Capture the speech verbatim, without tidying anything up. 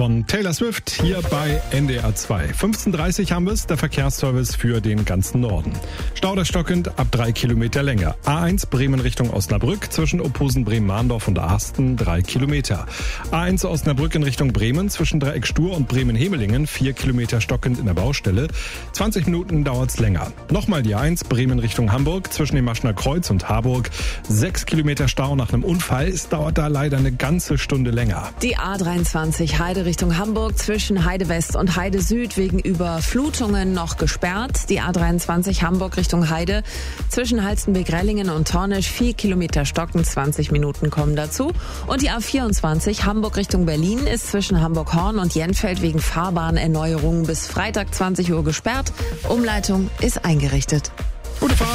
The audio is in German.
Von Taylor Swift hier bei N D R zwei. fünfzehn Uhr dreißig haben wir es, der Verkehrsservice für den ganzen Norden. Stau steckend ab drei Kilometer Länge. A eins Bremen Richtung Osnabrück zwischen Opposen Bremen-Mahndorf und Asten drei Kilometer. A eins Osnabrück in Richtung Bremen zwischen Dreieck Stur und Bremen-Hemelingen vier Kilometer stockend in der Baustelle. zwanzig Minuten dauert's länger. Nochmal die A eins Bremen Richtung Hamburg zwischen dem Maschner Kreuz und Harburg. sechs Kilometer Stau nach einem Unfall. Es dauert da leider eine ganze Stunde länger. Die A dreiundzwanzig Heide Richtung Hamburg zwischen Heide West und Heide Süd wegen Überflutungen noch gesperrt. Die A dreiundzwanzig Hamburg Richtung Heide zwischen Halstenbek-Rellingen und Tornisch vier Kilometer stocken, zwanzig Minuten kommen dazu. Und die A vierundzwanzig Hamburg Richtung Berlin ist zwischen Hamburg-Horn und Jenfeld wegen Fahrbahnerneuerungen bis Freitag zwanzig Uhr gesperrt. Umleitung ist eingerichtet. Gute Fahrt.